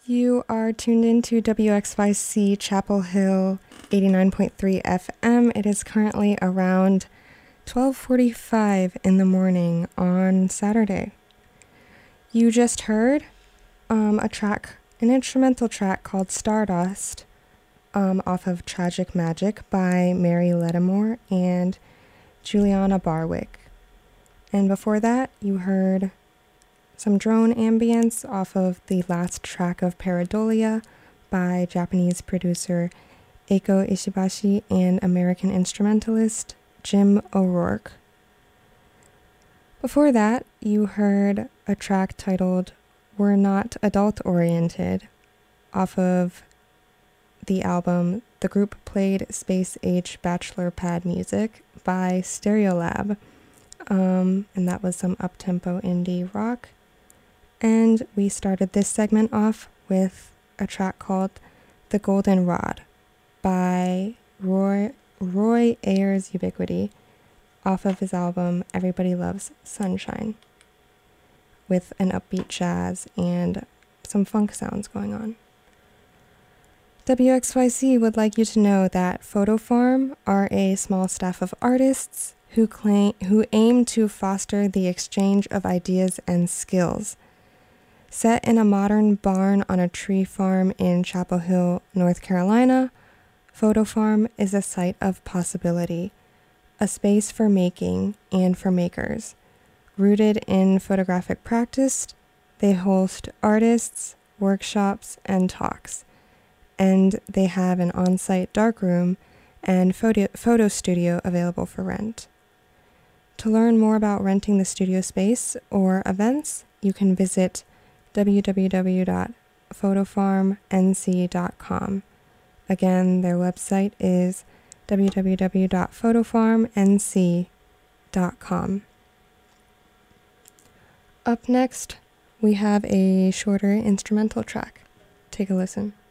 You are tuned into WXYC Chapel Hill 89.3 FM. It is currently around 12:45 in the morning on Saturday. You just heard an instrumental track called Stardust off of Tragic Magic by Mary Lattimore and Juliana Barwick. And before that, you heard some drone ambience off of the last track of Pareidolia by Japanese producer Eiko Ishibashi and American instrumentalist Jim O'Rourke. Before that, you heard a track titled We're Not Adult Oriented off of the album The Group Played Space Age Bachelor Pad Music by Stereolab. And that was some up-tempo indie rock. And we started this segment off with a track called The Golden Rod by Roy Ayers Ubiquity off of his album Everybody Loves Sunshine, with an upbeat jazz and some funk sounds going on. WXYC would like you to know that PhotoFarm are a small staff of artists who aim to foster the exchange of ideas and skills. Set in a modern barn on a tree farm in Chapel Hill, North Carolina, PhotoFarm is a site of possibility, a space for making and for makers. Rooted in photographic practice, they host artists, workshops, and talks. And they have an on-site darkroom and photo studio available for rent. To learn more about renting the studio space or events, you can visit www.photofarmnc.com. Again, their website is www.photofarmnc.com. Up next, we have a shorter instrumental track. Take a listen.